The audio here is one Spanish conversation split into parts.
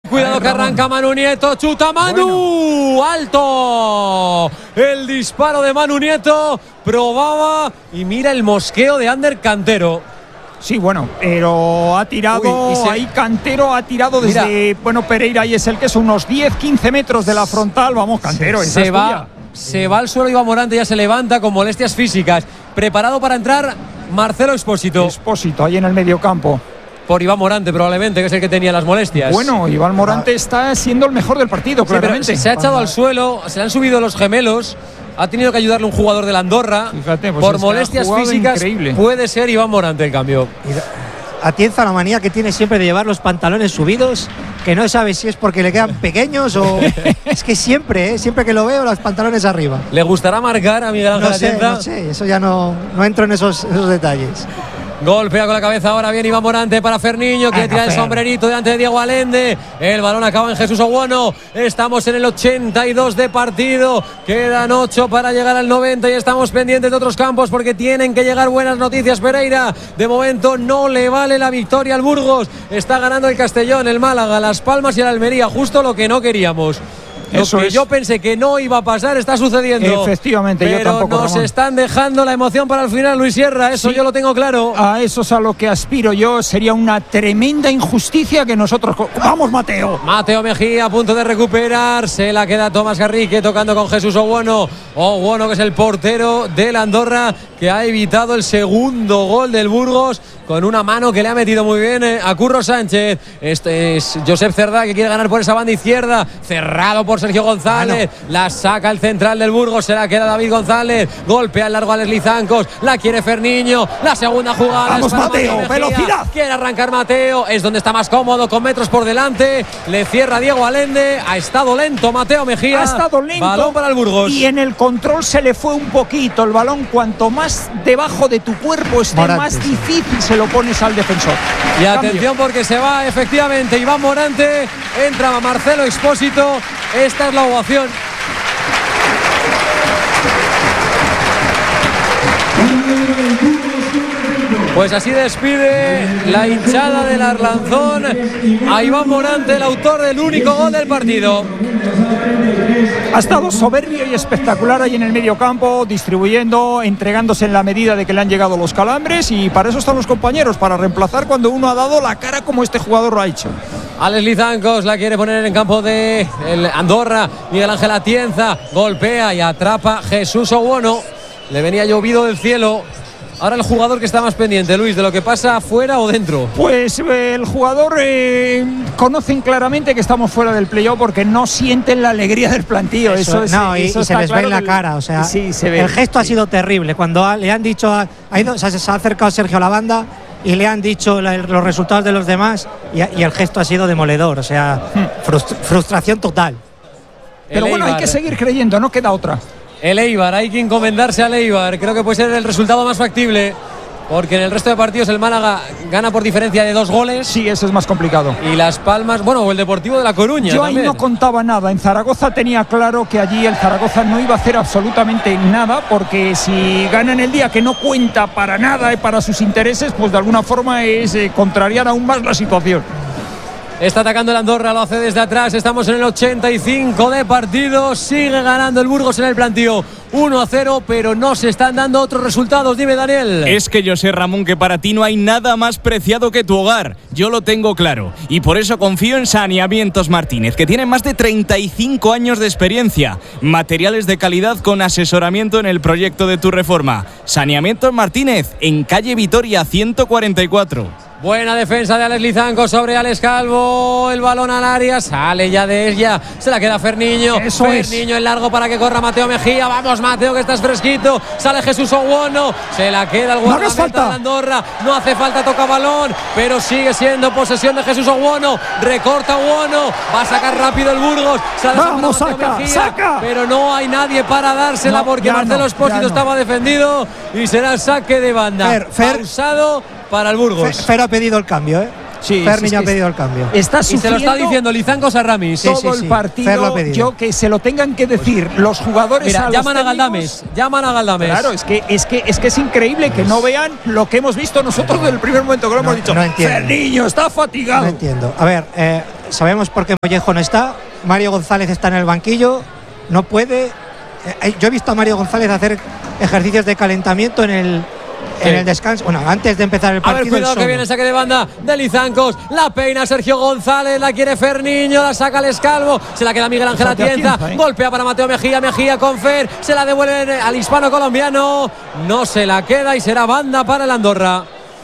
Cuidado que arranca Manu Nieto, chuta Manu, alto. El disparo de Manu Nieto, probaba y mira el mosqueo de Ander Cantero. Sí, bueno, pero ha tirado, ahí Cantero ha tirado desde, Pereira y es el que es unos 10-15 metros de la frontal, vamos, Cantero, esa es tuya. Se va al suelo Iván Morante, ya se levanta con molestias físicas, preparado para entrar Marcelo Expósito. Expósito, ahí en el medio campo. Por Iván Morante probablemente, que es el que tenía las molestias. Bueno, Iván Morante está siendo el mejor del partido, claramente. Se ha echado al suelo, se le han subido los gemelos. Ha tenido que ayudarle un jugador del Andorra. Fíjate, pues por molestias físicas, increíble. Puede ser Iván Morante el cambio. Atienza la manía que tiene siempre de llevar los pantalones subidos, que no sabe si es porque le quedan pequeños o… Es que siempre que lo veo, los pantalones arriba. ¿Le gustará marcar a Miguel Ángel Atienza? No sé, eso ya no entro en esos detalles. Golpea con la cabeza ahora bien Iván Morante para Ferniño, que tira el sombrerito delante de Diego Allende. El balón acaba en Jesús Oguono. Estamos en el 82 de partido. Quedan 8 para llegar al 90 y estamos pendientes de otros campos porque tienen que llegar buenas noticias. Pereira, de momento no le vale la victoria al Burgos. Está ganando el Castellón, el Málaga, Las Palmas y el Almería. Justo lo que no queríamos. Lo que yo pensé que no iba a pasar está sucediendo. Efectivamente, pero yo tampoco. Nos están dejando la emoción para el final, Luis Sierra. Eso sí, yo lo tengo claro. A eso es a lo que aspiro yo. Sería una tremenda injusticia que nosotros… ¡Vamos, Mateo! Mateo Mejía a punto de recuperar. Se la queda Tomás Garrique tocando con Jesús Oguono. Oguono, que es el portero del Andorra, que ha evitado el segundo gol del Burgos con una mano que le ha metido muy bien a Curro Sánchez. Este es Josep Cerdá, que quiere ganar por esa banda izquierda. Cerrado por Sergio González. La saca el central del Burgos. Se la queda David González. Golpea el largo a Leslie Zancos. La quiere Ferniño. La segunda jugada. ¡Vamos, Mateo! ¡Velocidad! Quiere arrancar Mateo. Es donde está más cómodo, con metros por delante. Le cierra Diego Allende. Ha estado lento Mateo Mejía. Ha estado lento. Balón para el Burgos. Y en el control se le fue un poquito el balón. Cuanto más debajo de tu cuerpo esté, más difícil se lo pones al defensor. Y atención, porque se va efectivamente Iván Morante. Entra Marcelo Expósito. Esta es la ovación. Pues así despide la hinchada del Arlanzón a Iván Morante, el autor del único gol del partido. Ha estado soberbio y espectacular ahí en el medio campo, distribuyendo, entregándose en la medida de que le han llegado los calambres, y para eso están los compañeros, para reemplazar cuando uno ha dado la cara como este jugador lo ha hecho. Leslie Zancos la quiere poner en campo de el Andorra. Miguel Ángel Atienza golpea y atrapa Jesús Oguono. Le venía llovido del cielo. Ahora el jugador que está más pendiente, Luis, de lo que pasa afuera o dentro. Pues el jugador conocen claramente que estamos fuera del playoff porque no sienten la alegría del plantío. Y se les ve en la cara. O sea, sí, se ve. El gesto ha sido terrible. Cuando le han dicho, se ha acercado Sergio a la banda y le han dicho los resultados de los demás y el gesto ha sido demoledor. O sea, frustración total. Pero bueno, hay que seguir creyendo, no queda otra. El Eibar, hay que encomendarse al Eibar. Creo que puede ser el resultado más factible, porque en el resto de partidos el Málaga gana por diferencia de 2 goles. Sí, eso es más complicado. Y Las Palmas, o el Deportivo de La Coruña. Yo también. Ahí no contaba nada. En Zaragoza tenía claro que allí el Zaragoza no iba a hacer absolutamente nada, porque si gana en el día que no cuenta para nada y para sus intereses, pues de alguna forma es contrariar aún más la situación. Está atacando el Andorra, lo hace desde atrás. Estamos en el 85 de partido. Sigue ganando el Burgos en el plantío 1-0, pero no se están dando otros resultados. Dime, Daniel. Es que yo sé, Ramón, que para ti no hay nada más preciado que tu hogar. Yo lo tengo claro. Y por eso confío en Saneamientos Martínez, que tiene más de 35 años de experiencia. Materiales de calidad con asesoramiento en el proyecto de tu reforma. Saneamientos Martínez, en calle Vitoria 144. Buena defensa de Leslie Zancos sobre Alex Calvo. El balón al área. Sale ya de ella. Se la queda Ferniño. Ferniño en largo para que corra Mateo Mejía. Vamos, Mateo, que estás fresquito. Sale Jesús Oguono. Se la queda el guardameta de Andorra. No hace falta, toca balón, pero sigue siendo posesión de Jesús Oguono. Recorta Oguono. Va a sacar rápido el Burgos. Vamos, saca. Pero no hay nadie para dársela, porque Marcelo Expósito estaba defendido. Y será el saque de banda. Pausado para el Burgos. Fer ha pedido el cambio, Sí, Ferniño ha pedido el cambio. Está y se lo está diciendo Lizancos a Ramis. Todo el partido. Yo que se lo tengan que decir los jugadores. Mira, llaman a Galdames. Claro, es que es increíble que no vean lo que hemos visto nosotros desde el primer momento que lo hemos dicho. No entiendo. Ferniño está fatigado. No entiendo. A ver, sabemos por qué Mollejo no está. Mario González está en el banquillo, no puede. Yo he visto a Mario González hacer ejercicios de calentamiento en el descanso, bueno, antes de empezar el partido. A ver, cuidado que viene el saque de banda de Lizancos, la peina Sergio González, la quiere Ferniño, la saca el Escalvo, se la queda Miguel Ángel Atienza, golpea para Mateo Mejía con Fer, se la devuelve al hispano colombiano, no se la queda y será banda para el Andorra.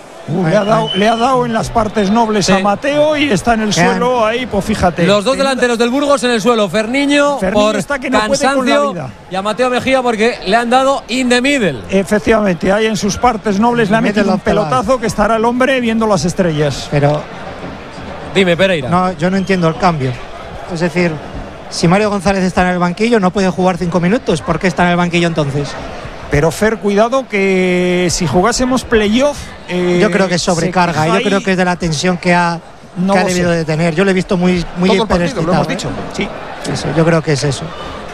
Le ha dado en las partes nobles a Mateo y está en el suelo ahí, pues fíjate. Los dos delanteros del Burgos en el suelo, Ferniño por está que no cansancio y a Mateo Mejía porque le han dado in the middle. Efectivamente, ahí en sus partes nobles le ha metido un pelotazo que estará el hombre viendo las estrellas. Pero dime, Pereira. No, yo no entiendo el cambio. Es decir, si Mario González está en el banquillo, no puede jugar 5 minutos. ¿Por qué está en el banquillo entonces? Pero Fer, cuidado que si jugásemos playoff… yo creo que es sobrecarga, yo creo que es de la tensión que ha debido de tener. Yo lo he visto muy hiperexcitado. Lo hemos dicho. Sí. Eso, yo creo que es eso.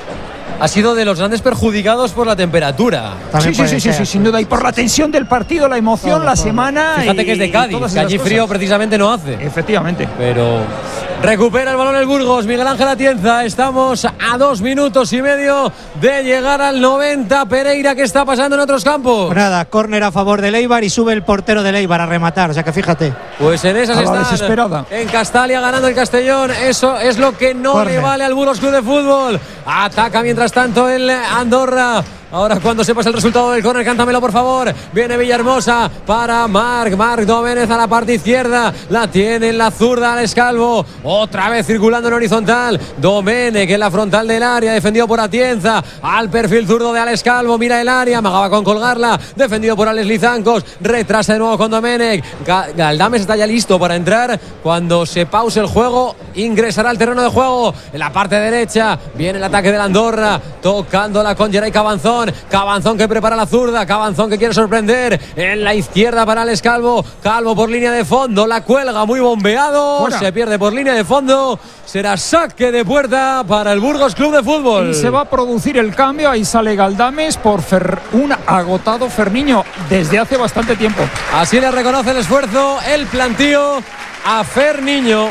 Ha sido de los grandes perjudicados por la temperatura. Sí, sin duda. Y por la tensión del partido, la emoción, la semana. Fíjate que es de Cádiz, que allí frío precisamente no hace. Efectivamente. Pero recupera el balón el Burgos, Miguel Ángel Atienza. Estamos a 2 minutos y medio de llegar al 90. Pereira, ¿qué está pasando en otros campos? Pues nada, córner a favor del Eibar y sube el portero del Eibar a rematar. O sea que fíjate. Pues en esas están. Desesperada. En Castalia ganando el Castellón. Eso es lo que no le vale al Burgos Club de Fútbol. Ataca mientras tanto el Andorra. Ahora cuando sepas el resultado del córner, cántamelo por favor. Viene Villahermosa para Marc Domènech a la parte izquierda. La tiene en la zurda al Escalvo. Otra vez circulando en horizontal. Domènech en la frontal del área, defendido por Atienza. Al perfil zurdo de Alex Escalvo. Mira el área, amagaba con colgarla. Defendido por Alex Lizancos. Retrasa de nuevo con Domènech. Galdames está ya listo para entrar. Cuando se pause el juego, ingresará al terreno de juego. En la parte derecha viene el ataque del Andorra. Tocándola con Geray Cabanzón. Cabanzón que prepara la zurda, Cabanzón que quiere sorprender en la izquierda para Alex Calvo por línea de fondo, la cuelga muy bombeado, se pierde por línea de fondo, será saque de puerta para el Burgos Club de Fútbol. Y se va a producir el cambio, ahí sale Galdames por un agotado Ferniño desde hace bastante tiempo. Así le reconoce el esfuerzo, el plantío a Ferniño.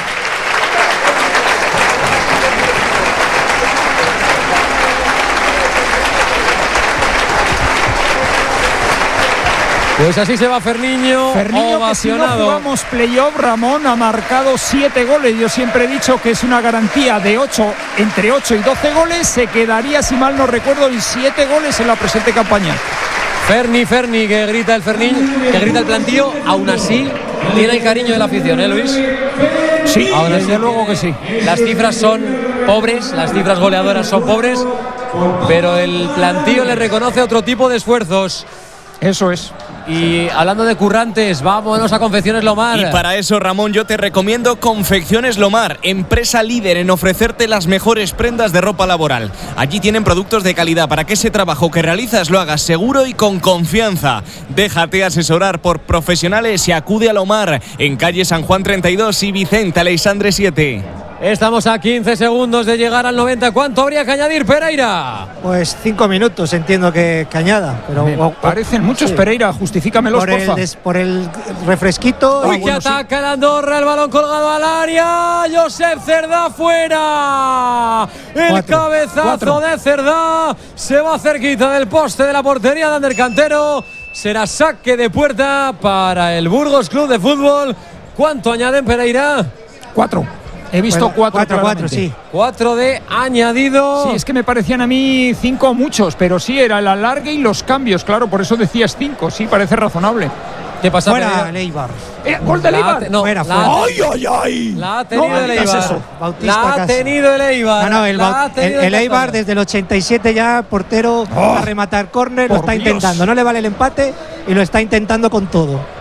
Pues así se va Ferniño ovacionado. Que si no jugamos playoff, Ramón ha marcado 7 goles. Yo siempre he dicho que es una garantía de 8, entre 8 y 12 goles. Se quedaría, si mal no recuerdo, en 7 goles en la presente campaña. Ferni, que grita el Ferniño, que grita el plantío. Aún así, tiene el cariño de la afición, ¿eh, Luis? Sí, desde luego que sí. Las cifras son pobres, las cifras goleadoras son pobres, pero el plantío le reconoce otro tipo de esfuerzos. Eso es. Y hablando de currantes, vámonos a Confecciones Lomar. Y para eso, Ramón, yo te recomiendo Confecciones Lomar, empresa líder en ofrecerte las mejores prendas de ropa laboral. Allí tienen productos de calidad para que ese trabajo que realizas lo hagas seguro y con confianza. Déjate asesorar por profesionales y acude a Lomar en calle San Juan 32 y Vicente Aleixandre 7. Estamos a 15 segundos de llegar al 90. ¿Cuánto habría que añadir, Pereira? Pues 5 minutos, entiendo que añada. Pero parecen muchos, sí. Pereira, justifícamelos, por el refresquito. Uy, que ataca el Andorra, el balón colgado al área. Josep Cerdá fuera. El cabezazo de Cerdá se va cerquita del poste de la portería de Ander Cantero. Será saque de puerta para el Burgos Club de Fútbol. ¿Cuánto añaden, Pereira? 4. He visto 4, sí. 4 de añadido. Sí, es que me parecían a mí 5 muchos, pero sí, era el alargue y los cambios, claro, por eso decías 5, sí, parece razonable. ¿Qué pasa? Fuera el Eibar. ¿Gol del Eibar? No, fuera. ¡Ay! La ha tenido el Eibar. Bautista la ha tenido el Eibar. No, el Eibar desde el 87 ya, portero a rematar córner, lo está intentando. No le vale el empate y lo está intentando con todo.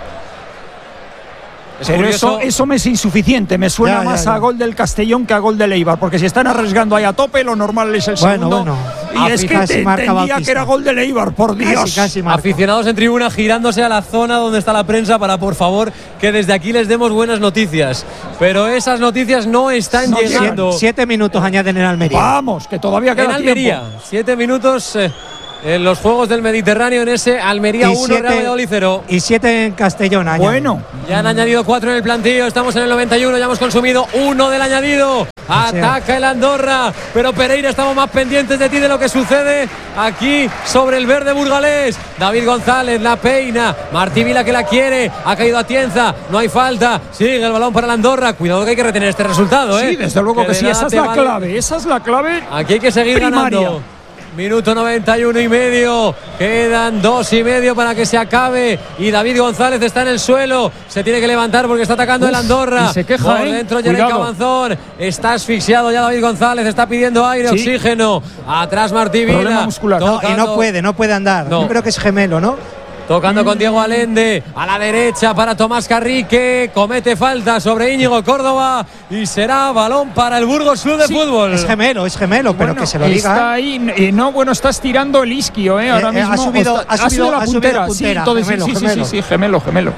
Pero eso me es insuficiente, me suena más a gol del Castellón que a gol del Eibar, porque si están arriesgando ahí a tope, lo normal es el segundo. Bueno. Y es que te entendía que era gol del Eibar, por Dios. Casi aficionados en tribuna girándose a la zona donde está la prensa para, por favor, que desde aquí les demos buenas noticias. Pero esas noticias no están llegando. 7 minutos añaden en Almería. Vamos, que todavía queda en Almería, tiempo. 7 minutos en los Juegos del Mediterráneo en ese Almería 1, Real Valladolid 0. Y 7 en Castellón. Bueno. Ya han añadido 4 en el plantillo. Estamos en el 91. Ya hemos consumido 1 del añadido. Ataca el Andorra. Pero Pereira, estamos más pendientes de ti de lo que sucede aquí sobre el verde burgalés. David González la peina. Martí Vila que la quiere. Ha caído Atienza. No hay falta. Sigue el balón para el Andorra. Cuidado que hay que retener este resultado. Sí, desde luego que sí. Esa es la clave. Esa es la clave. Aquí hay que seguir ganando. Minuto 91 y medio. Quedan 2 y medio para que se acabe. Y David González está en el suelo. Se tiene que levantar porque está atacando el Andorra. Y se queja, por dentro Yerey Cabanzón. Está asfixiado ya David González. Está pidiendo aire, oxígeno. Atrás Martí Vila. Problema muscular. No, y no puede andar. Yo creo que es gemelo, ¿no? Tocando con Diego Allende a la derecha para Tomás Carrique. Comete falta sobre Íñigo Córdoba y será balón para el Burgos Club de Fútbol. Es gemelo, pero que se lo diga. Está ahí, bueno, está estirando el isquio, ahora mismo. Ha subido la puntera. Sí, entonces, sí, gemelo.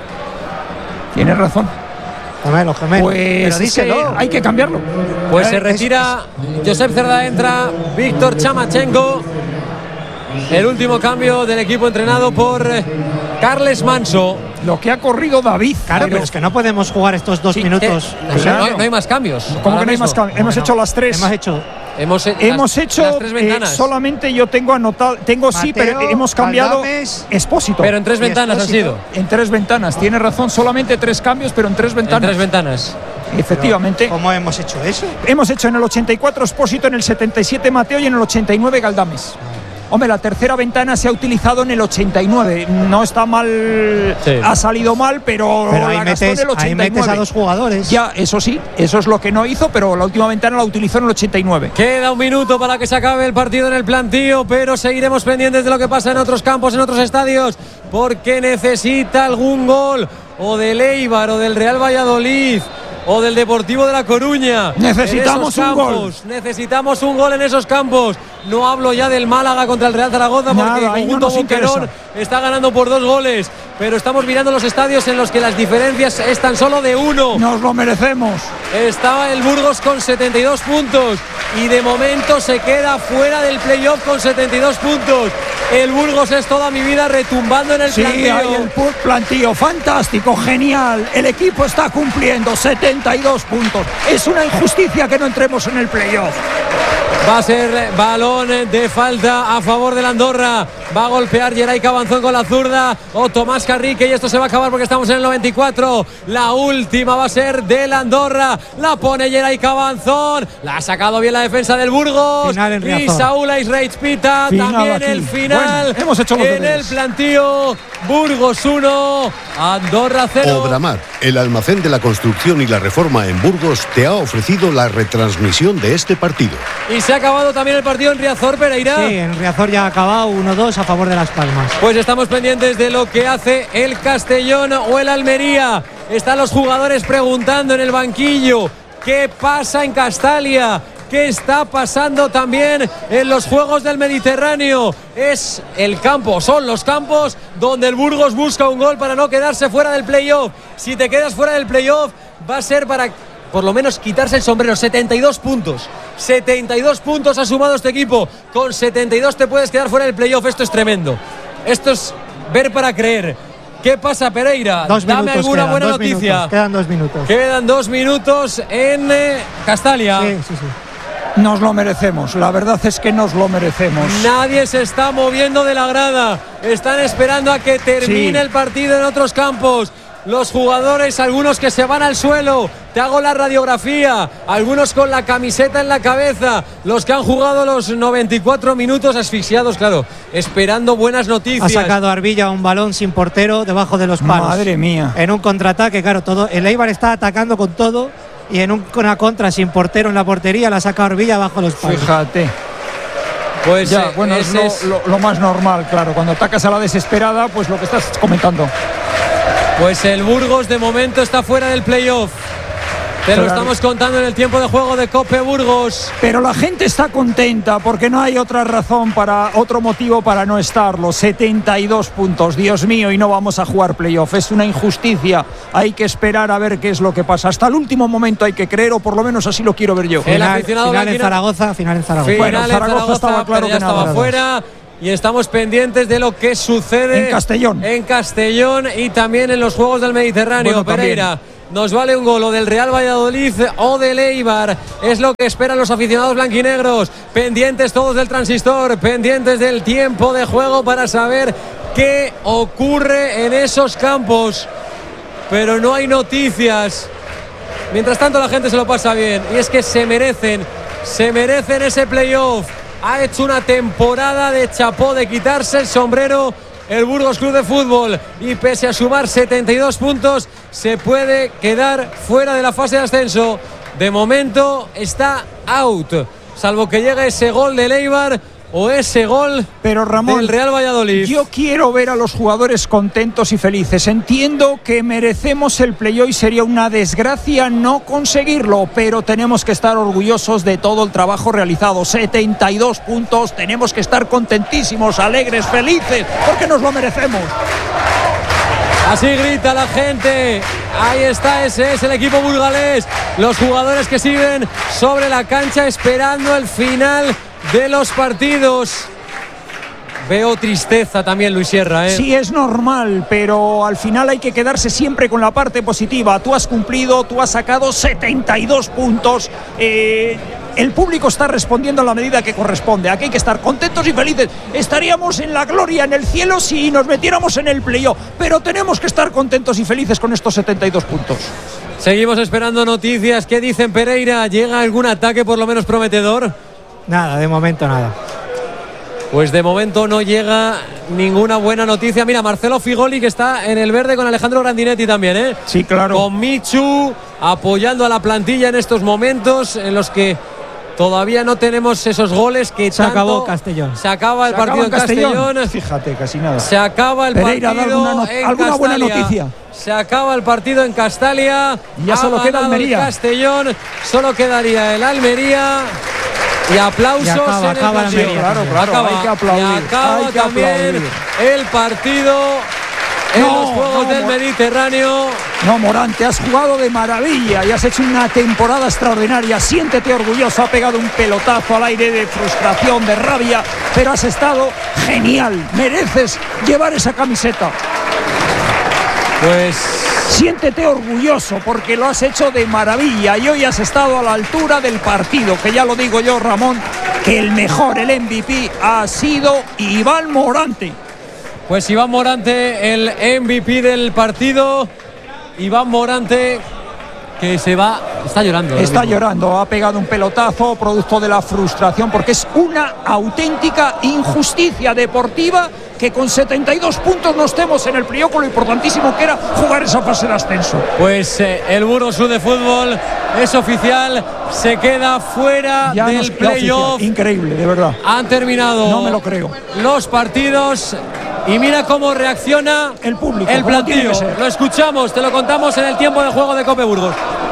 Tienes razón. Gemelo. Pues díselo. Hay que cambiarlo. Pues se retira Josep Cerda, entra Víctor Chamachenko. El último cambio del equipo entrenado por Carles Manso. Lo que ha corrido David. Claro, pero es que no podemos jugar estos 2 minutos. No hay más cambios. ¿Cómo que no hay más cambios? Hemos hecho las 3. Hemos hecho las 3 ventanas. Solamente yo tengo anotado. Mateo, sí, pero hemos cambiado Expósito. Pero en 3 ventanas han sido. En 3 ventanas. Tiene razón, solamente 3 cambios, pero en 3 ventanas. En 3 ventanas. Efectivamente. Pero ¿cómo hemos hecho eso? Hemos hecho en el 84 Expósito, en el 77 Mateo y en el 89 Galdames. Hombre, la tercera ventana se ha utilizado en el 89. No está mal, ha salido mal, pero ahí metes a 2 jugadores. Ya, eso sí, eso es lo que no hizo, pero la última ventana la utilizó en el 89. Queda 1 minuto para que se acabe el partido en el plantío, pero seguiremos pendientes de lo que pasa en otros campos, en otros estadios, porque necesita algún gol, o del Eibar, o del Real Valladolid, o del Deportivo de La Coruña. Necesitamos un gol. Necesitamos un gol en esos campos. No hablo ya del Málaga contra el Real Zaragoza, porque el conjunto Boquerón está ganando por 2 goles. Pero estamos mirando los estadios en los que las diferencias es tan solo de 1. Nos lo merecemos. Estaba el Burgos con 72 puntos y de momento se queda fuera del playoff con 72 puntos. El Burgos es toda mi vida retumbando en el plantío. Sí, el plantío, fantástico, genial. El equipo está cumpliendo 72 puntos. Es una injusticia que no entremos en el playoff. Va a ser balón de falta a favor del Andorra. Va a golpear Yerey Cabanzón con la zurda o Tomás Carrique, y esto se va a acabar porque estamos en el 94. La última va a ser del Andorra. La pone Yerey Cabanzón. La ha sacado bien la defensa del Burgos. Y Saúl Aisreich pita también aquí. El final. Bueno, hemos hecho en el plantío. Burgos 1, Andorra 0. Obramar, el almacén de la construcción y la reforma en Burgos, te ha ofrecido la retransmisión de este partido. Y se ha acabado también el partido en Riazor, Pereira. Sí, en Riazor ya ha acabado 1-2 a favor de Las Palmas. Pues estamos pendientes de lo que hace el Castellón o el Almería. Están los jugadores preguntando en el banquillo qué pasa en Castalia. ¿Qué está pasando también en los Juegos del Mediterráneo? Es el campo, son los campos donde el Burgos busca un gol para no quedarse fuera del playoff. Si te quedas fuera del playoff, va a ser para por lo menos quitarse el sombrero. 72 puntos. 72 puntos ha sumado este equipo. Con 72 te puedes quedar fuera del playoff. Esto es tremendo. Esto es ver para creer. ¿Qué pasa, Pereira? Dame alguna buena noticia. Quedan 2 minutos. Quedan 2 minutos en Castalia. Sí. Nos lo merecemos, la verdad es que nos lo merecemos. Nadie se está moviendo de la grada. Están esperando a que termine el partido en otros campos. Los jugadores, algunos que se van al suelo. Te hago la radiografía. Algunos con la camiseta en la cabeza. Los que han jugado los 94 minutos asfixiados, claro, esperando buenas noticias. Ha sacado Arbilla un balón sin portero debajo de los palos. Madre mía. En un contraataque, claro, todo. El Eibar está atacando con todo. Y en una contra sin portero en la portería la saca Arbilla bajo los palos. Fíjate. Pues ya, bueno, es lo más normal, claro. Cuando atacas a la desesperada, pues lo que estás comentando. Pues el Burgos de momento está fuera del playoff. Te lo estamos contando en el tiempo de juego de Cope Burgos. Pero la gente está contenta porque no hay otra razón, otro motivo para no estarlo. 72 puntos, Dios mío, y no vamos a jugar playoff. Es una injusticia. Hay que esperar a ver qué es lo que pasa. Hasta el último momento hay que creer, o por lo menos así lo quiero ver yo. Final en Zaragoza. Bueno, Zaragoza estaba claro que ya estaba fuera. y estamos pendientes de lo que sucede en Castellón y también en los Juegos del Mediterráneo. Bueno, Pereira, también. nos vale un gol o del Real Valladolid o del Eibar, es lo que esperan los aficionados blanquinegros, pendientes todos del transistor, pendientes del tiempo de juego para saber qué ocurre en esos campos, pero no hay noticias. Mientras tanto la gente se lo pasa bien, y es que se merecen ese playoff. Ha hecho una temporada de chapó, de quitarse el sombrero el Burgos Club de Fútbol, y pese a sumar 72 puntos se puede quedar fuera de la fase de ascenso. De momento está out, salvo que llegue ese gol del Eibar o ese gol pero Ramón, del Real Valladolid. Yo quiero ver a los jugadores contentos y felices. Entiendo que merecemos el playoff y sería una desgracia no conseguirlo, pero tenemos que estar orgullosos de todo el trabajo realizado. 72 puntos, tenemos que estar contentísimos, alegres, felices, porque nos lo merecemos. Así grita la gente. Ahí está, ese es el equipo burgalés. Los jugadores que siguen sobre la cancha esperando el final de los partidos. Veo tristeza también, Luis Sierra, ¿eh? Sí, es normal, pero al final hay que quedarse siempre con la parte positiva. Tú has cumplido, tú has sacado 72 puntos. El público está respondiendo a la medida que corresponde. Aquí hay que estar contentos y felices. Estaríamos en la gloria, en el cielo, si nos metiéramos en el playoff, pero tenemos que estar contentos y felices con estos 72 puntos. Seguimos esperando noticias. ¿Qué dicen, Pereira? ¿Llega algún ataque por lo menos prometedor? Nada, de momento nada. Pues de momento no llega ninguna buena noticia. Mira, Marcelo Figoli, que está en el verde con Alejandro Grandinetti también, ¿eh? Sí, claro. Con Michu apoyando a la plantilla en estos momentos en los que todavía no tenemos esos goles que se acabó Castellón. Se acaba el partido en Castellón. Fíjate, casi nada. Se acaba el Pereira, partido en alguna Castalia. Buena noticia. Se acaba el partido en Castalia. Ya solo queda Almería. Castellón, solo quedaría el Almería. Y aplausos acaba en el Almería. Claro, hay que aplaudir. Y acaba también el partido en los Juegos del Mediterráneo. No, Morante, has jugado de maravilla y has hecho una temporada extraordinaria. Siéntete orgulloso, ha pegado un pelotazo al aire de frustración, de rabia, pero has estado genial. Mereces llevar esa camiseta. Pues siéntete orgulloso porque lo has hecho de maravilla y hoy has estado a la altura del partido, que ya lo digo yo, Ramón, que el mejor, el MVP ha sido Iván Morante. Pues Iván Morante, el MVP del partido. Iván Morante, que se va, está llorando. Está llorando, ha pegado un pelotazo producto de la frustración, porque es una auténtica injusticia deportiva que con 72 puntos no estemos en el playoff, con lo importantísimo que era jugar esa fase de ascenso. Pues el Burgos Club de Fútbol es oficial, se queda fuera ya del playoff. Increíble, de verdad. Han terminado, no me lo creo, los partidos. Y mira cómo reacciona el público, el plantillo. Lo escuchamos, te lo contamos en el tiempo de juego de Cope Burgos.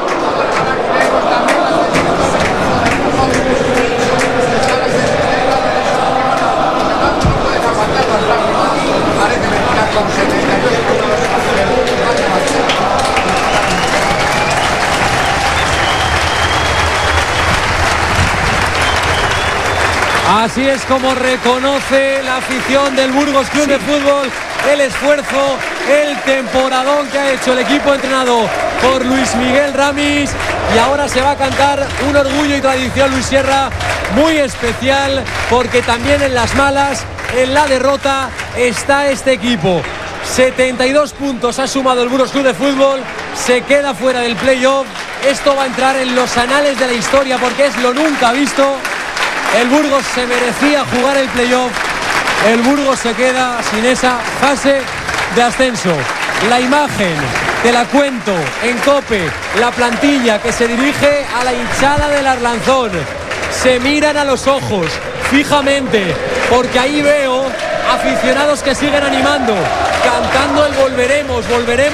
Así es como reconoce la afición del Burgos Club de Fútbol el esfuerzo, el temporadón que ha hecho el equipo entrenado por Luis Miguel Ramis, y ahora se va a cantar un orgullo y tradición, Luis Sierra, muy especial, porque también en las malas, en la derrota, está este equipo. 72 puntos ha sumado el Burgos Club de Fútbol, se queda fuera del playoff. Esto va a entrar en los anales de la historia porque es lo nunca visto. El Burgos se merecía jugar el playoff. El Burgos se queda sin esa fase de ascenso. La imagen, te la cuento en COPE, la plantilla que se dirige a la hinchada del Arlanzón. Se miran a los ojos fijamente, porque ahí veo aficionados que siguen animando, cantando el volveremos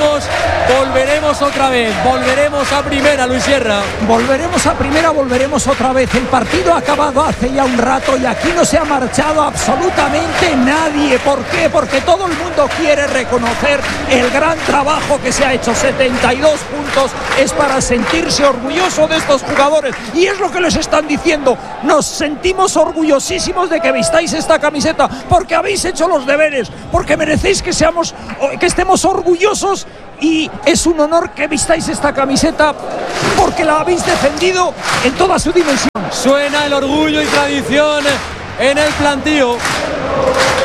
otra vez, volveremos a primera, Luis Sierra. Volveremos a primera, volveremos otra vez. El partido ha acabado hace ya un rato y aquí no se ha marchado absolutamente nadie. ¿Por qué? Porque todo el mundo quiere reconocer el gran trabajo que se ha hecho. 72 puntos es para sentirse orgulloso de estos jugadores y es lo que les están diciendo. Nos sentimos orgullosísimos de que vistáis esta camiseta porque habéis hecho los deberes, porque merecéis que estemos orgullosos. Y es un honor que vistáis esta camiseta porque la habéis defendido en toda su dimensión. Suena el orgullo y tradición en el plantío.